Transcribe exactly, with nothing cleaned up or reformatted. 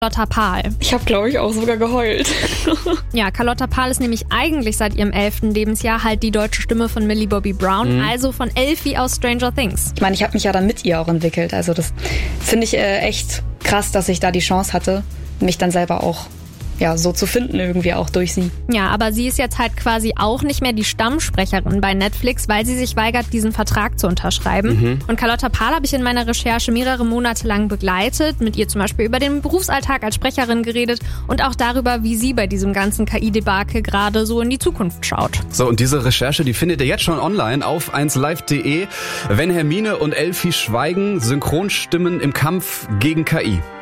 Carlotta Pahl. Ich habe, glaube ich, auch sogar geheult. Ja, Carlotta Pahl ist nämlich eigentlich seit ihrem elften Lebensjahr halt die deutsche Stimme von Millie Bobby Brown, mhm. also von Elfie aus Stranger Things. Ich meine, ich habe mich ja dann mit ihr auch entwickelt. Also das finde ich äh, echt krass, dass ich da die Chance hatte, mich dann selber auch ja, so zu finden irgendwie auch durch sie. Ja, aber sie ist jetzt halt quasi auch nicht mehr die Stammsprecherin bei Netflix, weil sie sich weigert, diesen Vertrag zu unterschreiben. Mhm. Und Carlotta Pahl habe ich in meiner Recherche mehrere Monate lang begleitet, mit ihr zum Beispiel über den Berufsalltag als Sprecherin geredet und auch darüber, wie sie bei diesem ganzen K I-Debakel gerade so in die Zukunft schaut. So, und diese Recherche, die findet ihr jetzt schon online auf eins live punkt de. Wenn Hermine und Elfie schweigen, Synchronstimmen im Kampf gegen K I.